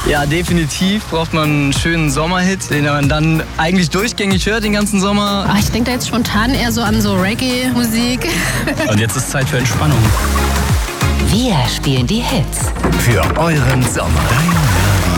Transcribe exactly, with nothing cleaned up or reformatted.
Ja, definitiv braucht man einen schönen Sommerhit, den man dann eigentlich durchgängig hört den ganzen Sommer. Ach, ich denke da jetzt spontan eher so an so Reggae-Musik. Und jetzt ist Zeit für Entspannung. Wir spielen die Hits für euren Sommer.